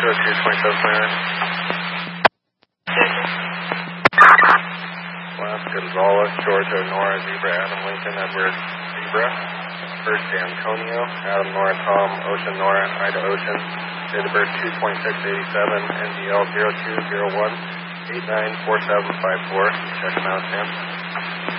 Last Gonzales, Georgia, Nora, Zebra, Adam, Lincoln, Edward, Zebra. First Antonio, Adam, Nora, Tom, Ocean, Nora, Ida, Ocean. Date of birth 2/26/87, NDL 0201 894754. Check them out, Sam.